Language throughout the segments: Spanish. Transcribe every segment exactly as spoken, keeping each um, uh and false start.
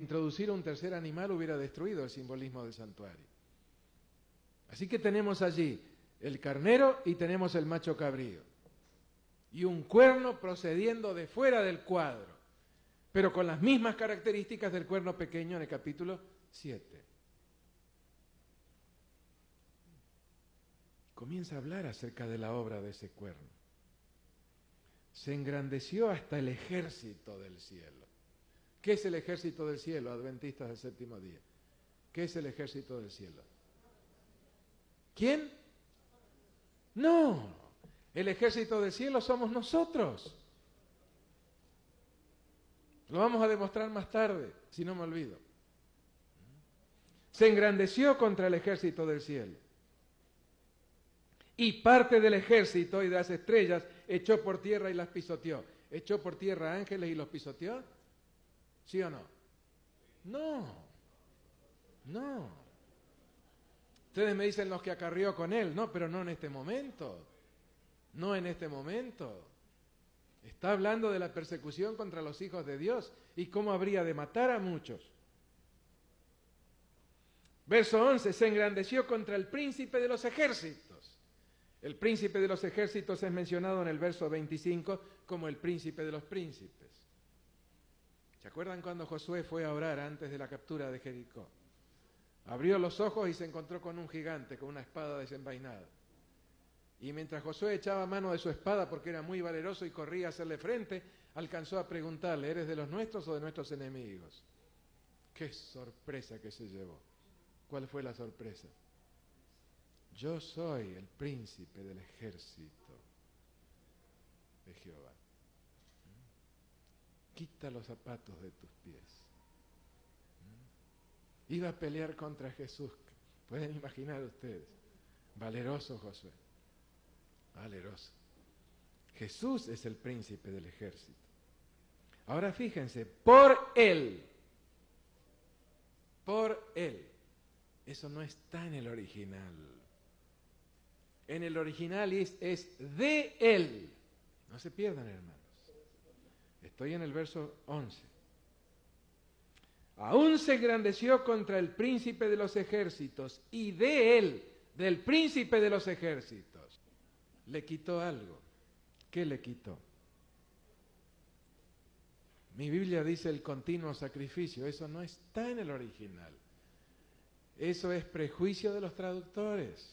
introducir un tercer animal hubiera destruido el simbolismo del santuario. Así que tenemos allí el carnero y tenemos el macho cabrío. Y un cuerno procediendo de fuera del cuadro, pero con las mismas características del cuerno pequeño en el capítulo siete. Comienza a hablar acerca de la obra de ese cuerno. Se engrandeció hasta el ejército del cielo. ¿Qué es el ejército del cielo, adventistas del séptimo día? ¿Qué es el ejército del cielo? ¿Quién? No, el ejército del cielo somos nosotros. Lo vamos a demostrar más tarde, si no me olvido. Se engrandeció contra el ejército del cielo. Y parte del ejército y de las estrellas echó por tierra y las pisoteó. ¿Echó por tierra ángeles y los pisoteó? ¿Sí o no? No, no. Ustedes me dicen los que acarrió con él. No, pero no en este momento. No en este momento. Está hablando de la persecución contra los hijos de Dios y cómo habría de matar a muchos. Verso once, se engrandeció contra el príncipe de los ejércitos. El príncipe de los ejércitos es mencionado en el verso veinticinco como el príncipe de los príncipes. ¿Se acuerdan cuando Josué fue a orar antes de la captura de Jericó? Abrió los ojos y se encontró con un gigante, con una espada desenvainada. Y mientras Josué echaba mano de su espada, porque era muy valeroso y corría a hacerle frente, alcanzó a preguntarle, ¿eres de los nuestros o de nuestros enemigos? ¡Qué sorpresa que se llevó! ¿Cuál fue la sorpresa? Yo soy el príncipe del ejército de Jehová. Quita los zapatos de tus pies. Iba a pelear contra Jesús. Pueden imaginar ustedes. Valeroso Josué. Valeroso. Jesús es el príncipe del ejército. Ahora fíjense, por él. Por él. Eso no está en el original. En el original es, es de él. No se pierdan, hermanos. Estoy en el verso once. Aún se engrandeció contra el príncipe de los ejércitos y de él, del príncipe de los ejércitos, le quitó algo. ¿Qué le quitó? Mi Biblia dice el continuo sacrificio. Eso no está en el original. Eso es prejuicio de los traductores.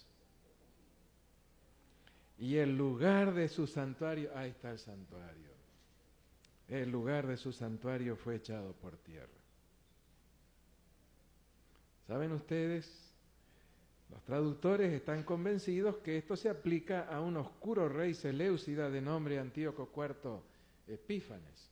Y el lugar de su santuario, ahí está el santuario. El lugar de su santuario fue echado por tierra. ¿Saben ustedes? Los traductores están convencidos que esto se aplica a un oscuro rey seleucida de nombre Antíoco cuarto Epífanes.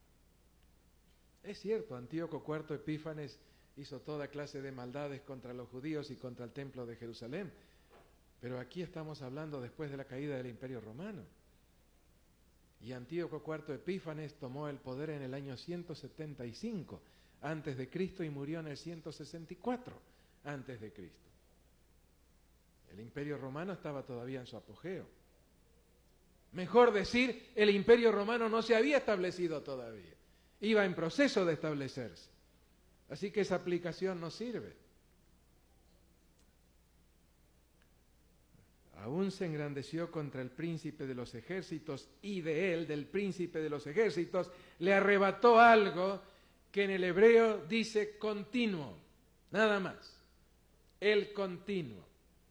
Es cierto, Antíoco cuarto Epífanes hizo toda clase de maldades contra los judíos y contra el templo de Jerusalén, pero aquí estamos hablando después de la caída del Imperio Romano. Y Antíoco cuarto Epífanes tomó el poder en el año ciento setenta y cinco antes de Cristo y murió en el ciento sesenta y cuatro antes de Cristo. El Imperio Romano estaba todavía en su apogeo. Mejor decir, el Imperio Romano no se había establecido todavía. Iba en proceso de establecerse. Así que esa aplicación no sirve. Aún se engrandeció contra el príncipe de los ejércitos y de él, del príncipe de los ejércitos, le arrebató algo que en el hebreo dice continuo, nada más, el continuo.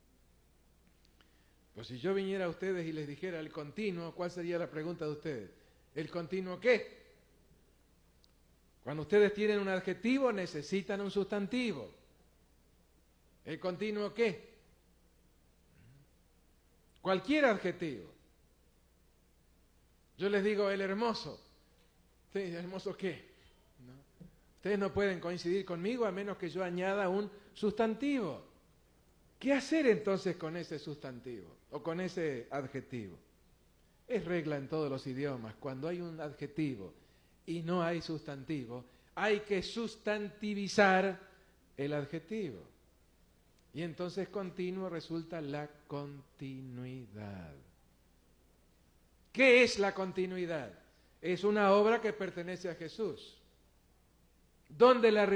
Pues si yo viniera a ustedes y les dijera el continuo, ¿cuál sería la pregunta de ustedes? ¿El continuo qué? Cuando ustedes tienen un adjetivo necesitan un sustantivo. ¿El continuo qué? Cualquier adjetivo. Yo les digo el hermoso. ¿Sí? ¿Hermoso qué? ¿No? Ustedes no pueden coincidir conmigo a menos que yo añada un sustantivo. ¿Qué hacer entonces con ese sustantivo o con ese adjetivo? Es regla en todos los idiomas. Cuando hay un adjetivo y no hay sustantivo, hay que sustantivizar el adjetivo. Y entonces continuo resulta la continuidad. ¿Qué es la continuidad? Es una obra que pertenece a Jesús. ¿Dónde la